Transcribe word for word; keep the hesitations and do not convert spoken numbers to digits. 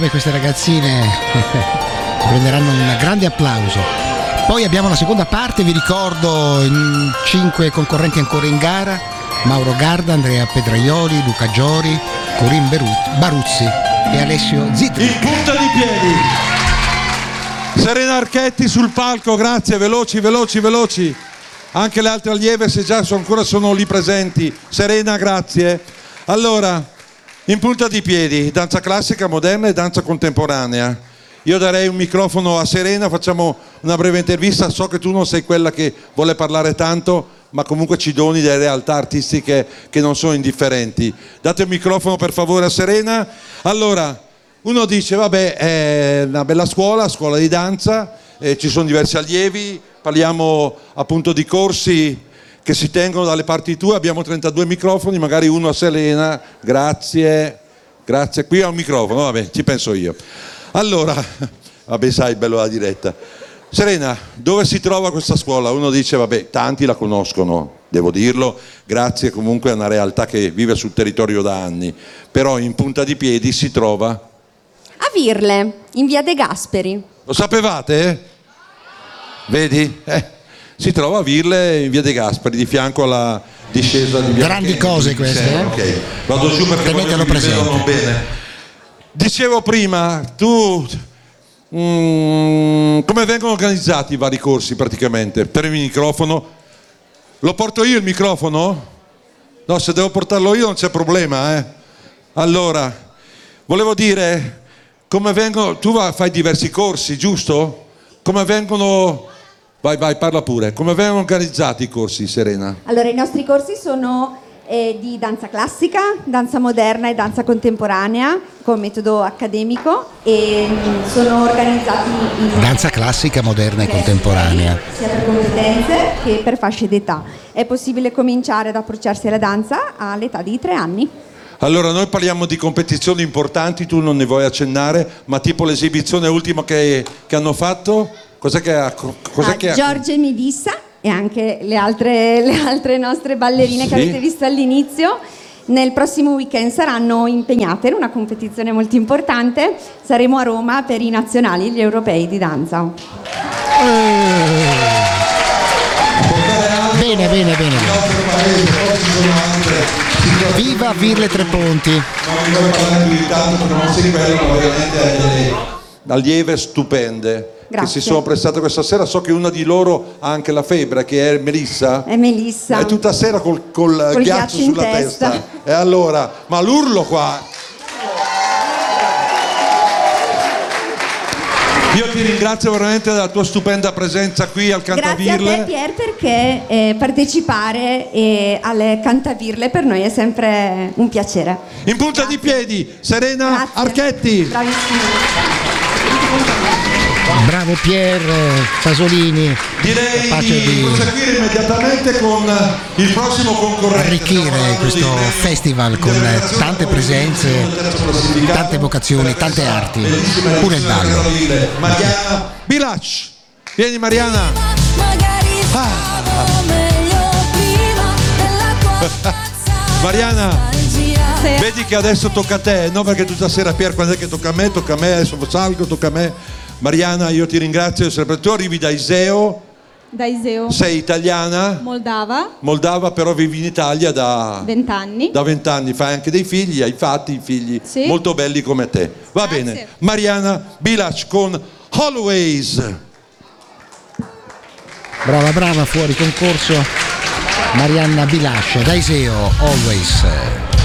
brave queste ragazzine, prenderanno un grande applauso. Poi abbiamo la seconda parte, vi ricordo in cinque concorrenti ancora in gara: Mauro Garda, Andrea Pedraioli, Luca Giori, Corinne Beru- Baruzzi e Alessio Zitri. In punta di piedi Serena Archetti sul palco, grazie, veloci, veloci, veloci. Anche le altre allieve, se già sono, ancora sono lì presenti. Serena, grazie. Allora, in punta di piedi, danza classica, moderna e danza contemporanea. Io darei un microfono a Serena, facciamo una breve intervista. So che tu non sei quella che vuole parlare tanto, ma comunque ci doni delle realtà artistiche che non sono indifferenti. Date il microfono per favore a Serena. Allora, uno dice, vabbè, è una bella scuola, scuola di danza, eh, ci sono diversi allievi, parliamo appunto di corsi che si tengono dalle parti tue, abbiamo trentadue microfoni, magari uno a Serena, grazie, grazie, qui ha un microfono, vabbè, ci penso io. Allora, vabbè, sai, bello la diretta. Serena, dove si trova questa scuola? Uno dice, vabbè, tanti la conoscono, devo dirlo, grazie comunque a una realtà che vive sul territorio da anni, però in punta di piedi si trova? A Virle, in via De Gasperi. Lo sapevate? Vedi? Eh, si trova a Virle in via De Gasperi, di fianco alla discesa di via. Grandi cose queste, eh? Ok, vado su perché tenetelo presente. Bene. Dicevo prima, tu mm, come vengono organizzati i vari corsi praticamente? Per il microfono, lo porto io il microfono? No, se devo portarlo io non c'è problema, eh? Allora, volevo dire, come vengono, tu fai diversi corsi, giusto? Come vengono, vai vai parla pure, come vengono organizzati i corsi, Serena? Allora, i nostri corsi sono eh, di danza classica, danza moderna e danza contemporanea con metodo accademico e mh, sono organizzati in Danza classica, moderna e contemporanea. sia per competenze che per fasce d'età. È possibile cominciare ad approcciarsi alla danza all'età di tre anni. Allora, noi parliamo di competizioni importanti, tu non ne vuoi accennare, ma tipo l'esibizione ultima che, che hanno fatto? Cos'è che ha? Cos'è Ah, che ha? Giorgia Medissa e anche le altre, le altre nostre ballerine Sì. che avete visto all'inizio nel prossimo weekend saranno impegnate in una competizione molto importante. Saremo a Roma per i nazionali, gli europei di danza. Bene, bene, bene. Viva Virle Tre Ponti. Non mi vuoi parlare più di tanto perché non sei quello, ma ovviamente hai delle allieve stupende. Grazie. Che si sono prestate questa sera. So che una di loro ha anche la febbre, che è Melissa. È Melissa. È tutta sera col, col, Col ghiaccio ghiaccio in sulla testa. testa. E allora, ma l'urlo qua. Io ti ringrazio veramente della tua stupenda presenza qui al Grazie a Cantavirle. te Pier, perché eh, partecipare eh, alle Cantavirle per noi è sempre un piacere. In punta di piedi, Serena Grazie. Archetti. Bravissimo. Bravo Pier Pasolini. Direi capace di di proseguire immediatamente con il prossimo concorrente. arricchire questo festival con tante presenze, tante vocazioni, tante arti, pure il ballo. Mariana Bilac. Vieni Mariana. Ah. Mariana, vedi che adesso tocca a te, no? Perché tutta sera Pier, quando è che tocca a me, tocca a me, adesso salgo, tocca a me. Mariana, io ti ringrazio sempre. Tu arrivi da Iseo, Da Iseo, sei italiana, Moldava, moldava, però vivi in Italia da vent'anni. da vent'anni, fai anche dei figli, hai fatti figli Sì. molto belli come te. Va Grazie. bene, Mariana Bilac con Always. Brava, brava, fuori concorso Marianna Bilasce da Iseo, Always.